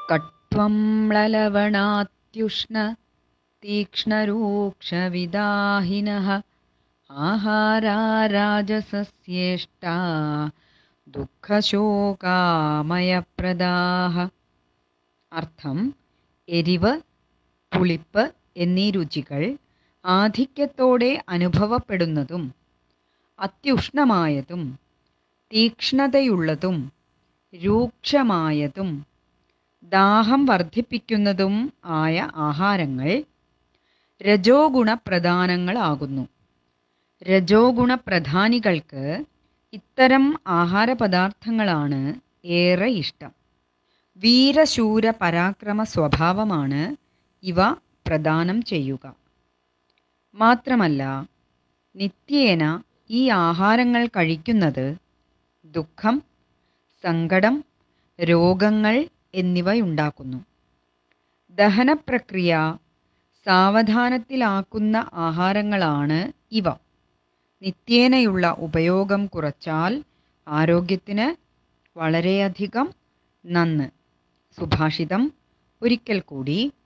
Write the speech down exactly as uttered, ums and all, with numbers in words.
കട്വം മ്ലലവണാത്യുഷ്ണ തീക്ഷ്ണരൂക്ഷവിദാഹിനഃ ആഹാരാ രാജസസ്യേഷ്ടാ ദുഃഖശോകാമയപ്രദാഃ. അർത്ഥം: എരിവ്, പുളിപ്പ് എന്നീ രുചികൾ ആധിക്യത്തോടെ അനുഭവപ്പെടുന്നതും അത്യുഷ്ണമായതും തീക്ഷ്ണതയുള്ളതും രൂക്ഷമായതും ദാഹം വർദ്ധിപ്പിക്കുന്നതും ആയ ആഹാരങ്ങൾ രജോ ഗുണപ്രധാനങ്ങളാകുന്നു. രജോ ഗുണപ്രധാനികൾക്ക് ഇത്തരം ആഹാരപദാർത്ഥങ്ങളാണ് ഏറെ ഇഷ്ടം. വീരശൂര പരാക്രമ സ്വഭാവമാണ് ഇവ പ്രദാനം ചെയ്യുക. മാത്രമല്ല, നിത്യേന ഈ ആഹാരങ്ങൾ കഴിക്കുന്നത് ദുഃഖം, സങ്കടം, രോഗങ്ങൾ എന്നിവയുണ്ടാക്കുന്നു. ദഹനപ്രക്രിയ സാവധാനത്തിലാക്കുന്ന ആഹാരങ്ങളാണ് ഇവ. നിത്യേനയുള്ള ഉപയോഗം കുറച്ചാൽ ആരോഗ്യത്തിന് വളരെയധികം നന്ന്. സുഭാഷിതം ഒരിക്കൽ കൂടി.